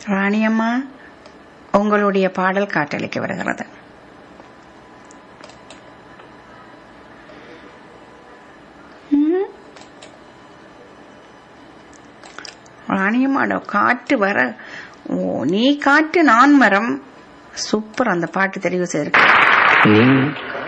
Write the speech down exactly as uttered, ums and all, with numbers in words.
ராணியம்மா, உங்களுடைய பாடல் காட்டளிக்க வருகிறது. ராணியம்மாட காற்று வர, ஓ நீ காற்று நான் மரம். சூப்பர், அந்த பாட்டு தெரிவு செய்திருக்க.